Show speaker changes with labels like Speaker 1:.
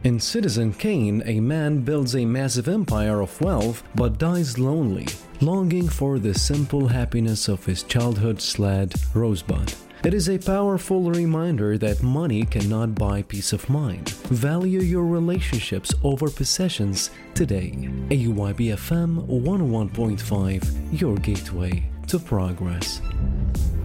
Speaker 1: In Citizen Kane, a man builds a massive empire of wealth but dies lonely, longing for the simple happiness of his childhood sled, Rosebud. It is a powerful reminder that money cannot buy peace of mind. Value your relationships over possessions today. AUYB FM 101.5, your gateway to progress.